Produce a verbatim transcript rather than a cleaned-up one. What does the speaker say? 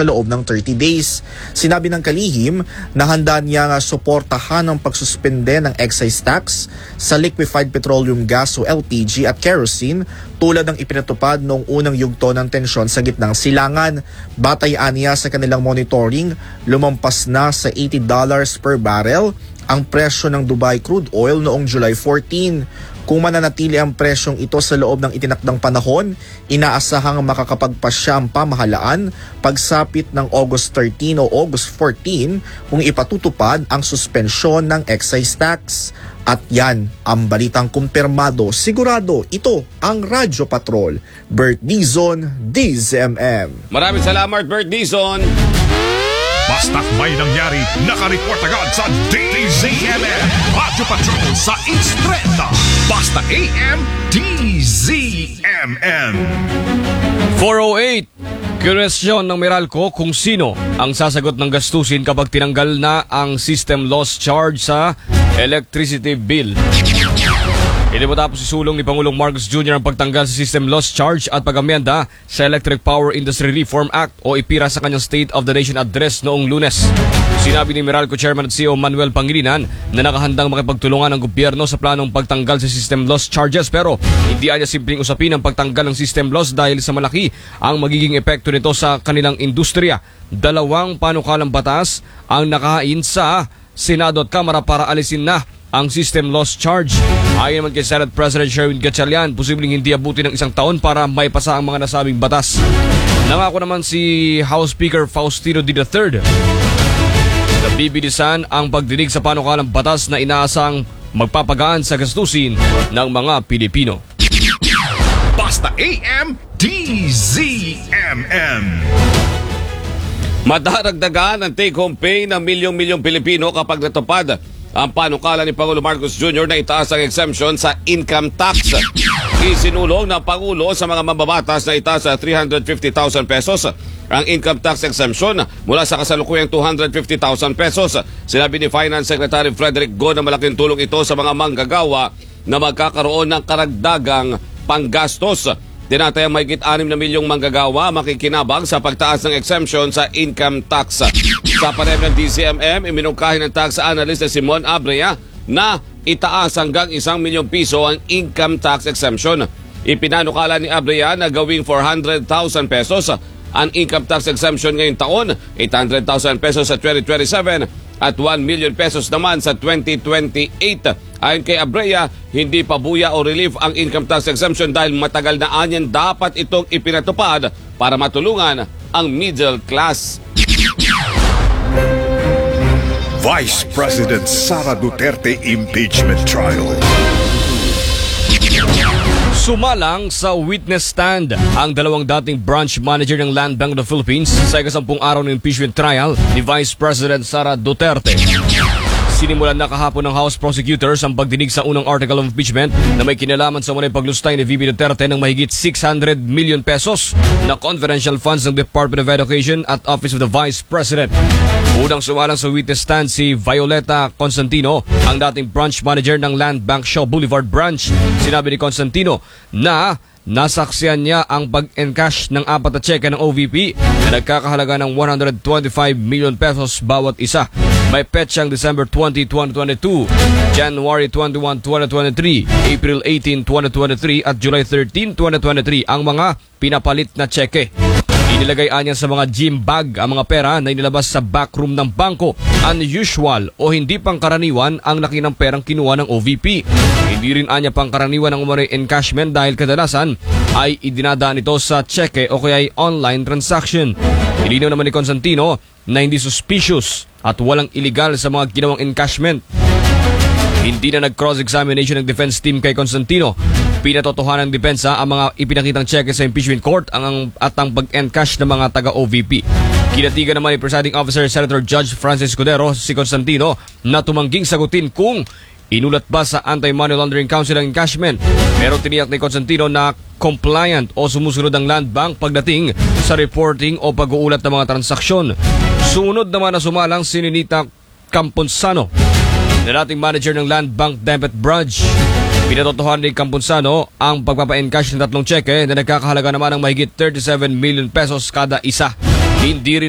sa loob ng thirty days. Sinabi ng kalihim na handa niya nga suportahan ang pagsuspende ng excise tax sa liquefied petroleum gas o L P G at kerosene tulad ng ipinatupad noong unang yugto ng tensyon sa gitnang silangan. Batay aniya sa kanilang monitoring, lumampas na sa eighty dollars per barrel ang presyo ng Dubai crude oil noong July fourteen. Kung mananatili ang presyong ito sa loob ng itinakdang panahon, inaasahang makakapagpasya ang pamahalaan pagsapit ng August thirteen o August fourteen kung ipatutupad ang suspensyon ng excise tax. At yan ang balitang kumpirmado. Sigurado, ito ang Radyo Patrol. Bert Dizon, D Z M M. Maraming salamat, Bert Dizon. Basta't may nangyari, nakareport agad sa D Z M M. Radyo Patrol sa Instreta. Basta A M D Z M M. four oh eight. Question ng Meralco kung sino ang sasagot ng gastusin kapag tinanggal na ang system loss charge sa electricity bill. Hindi mo tapos isulong ni Pangulong Marcos Junior ang pagtanggal sa system loss charge at pag-amyenda sa Electric Power Industry Reform Act o ipira sa kanyang State of the Nation address noong Lunes. Sinabi ni Meralco Chairman at C E O Manuel Pangilinan na nakahandang makipagtulungan ng gobyerno sa planong pagtanggal sa system loss charges pero hindi niya simpleng usapin ang pagtanggal ng system loss dahil sa malaki ang magiging epekto nito sa kanilang industriya. Dalawang panukalang batas ang nakahain sa Senado at Kamara para alisin na ang system loss charge. Ayon naman kay Senate President Sherwin Gatchalian, posibleng hindi abuti ng isang taon para maipasa ang mga nasabing batas. Nangako naman si House Speaker Faustino D. the third na bibilisan ang pagdinig sa panukalang batas na inaasang magpapagaan sa gastusin ng mga Pilipino. Basta A M D Z M M. Madaragdagan ang take-home pay ng milyong-milyong Pilipino kapag natupad ang panukala ni Pangulo Marcos Junior na itaas ang exemption sa income tax. Isinulong ng Pangulo sa mga mambabatas na itaas sa three hundred fifty thousand pesos ang income tax exemption mula sa kasalukuyang two hundred fifty thousand pesos. Sinabi ni Finance Secretary Frederick Go na malaking tulong ito sa mga manggagawa na magkakaroon ng karagdagang panggastos. Tinatayang mahigit anim na milyong manggagawa makikinabang sa pagtaas ng exemption sa income tax. Sa panayam ng D Z M M, iminungkahi ng tax analyst na Simon Abrea na itaas hanggang isang milyong piso ang income tax exemption. Ipinanukala ni Abrea na gawing four hundred thousand pesos ang income tax exemption ngayong taon, eight hundred thousand pesos sa twenty twenty-seven at one million pesos naman sa twenty twenty-eight. Ayon kay Abrea, hindi pa buya o relief ang income tax exemption dahil matagal na anyan dapat itong ipinatupad para matulungan ang middle class. Vice President Sara Duterte impeachment trial. Sumalang sa witness stand ang dalawang dating branch manager ng Land Bank of the Philippines sa ikasampung araw ng impeachment trial ni Vice President Sara Duterte. Sinimulan na kahapon ng House Prosecutors ang pagdinig sa unang article of impeachment na may kinalaman sa munay paglustay ni V P Duterte ng mahigit six hundred million pesos na confidential funds ng Department of Education at Office of the Vice President. Unang sumalang sa witness stand si Violeta Constantino, ang dating branch manager ng Land Bank Shaw Boulevard Branch. Sinabi ni Constantino na nasaksiyan niya ang pag-encash ng apat na tseke ng O V P na nagkakahalaga ng one hundred twenty-five million pesos bawat isa. May petsang December twentieth, twenty twenty-two, January twenty-first, twenty twenty-three, April eighteenth, twenty twenty-three at July thirteenth, twenty twenty-three ang mga pinapalit na tseke. Inilagay anya sa mga gym bag ang mga pera na inilabas sa backroom ng bangko. Unusual o hindi pangkaraniwan ang laki ng perang kinuha ng O V P. Hindi rin anya pangkaraniwan ang umano'y encashment dahil kadalasan ay idinadaan ito sa tseke o kaya ay online transaction. Ilinaw naman ni Constantino na hindi suspicious at walang illegal sa mga ginawang encashment. Hindi na nag-cross-examination ng defense team kay Constantino. Pinatotohanan ng depensa ang mga ipinakitang cheque sa impeachment court ang, at ang pag-encash ng mga taga-O V P. Kinatigan naman ni Presiding Officer Senator Judge Francis Cudero si Constantino na tumangging sagutin kung inulat ba sa Anti-Money Laundering Council ang encashment. Pero tiniyak ni Constantino na compliant o sumusunod ang Land Bank pagdating sa reporting o pag-uulat ng mga transaksyon. Sunod naman na sumalang si Ninita Camponsano na dating manager ng Land Bank Debit Branch. Pinatotohanan ni Camponsano ang pagpapa-encash ng tatlong tseke na nagkakahalaga naman ng mahigit thirty-seven million pesos kada isa. Hindi rin